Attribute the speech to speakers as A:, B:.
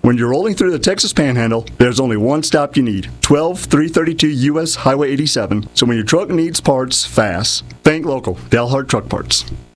A: When you're rolling through the Texas Panhandle, there's only one stop you need, 12332 US Highway 87. So when your truck needs parts fast, think local, Dalhart Truck Parts.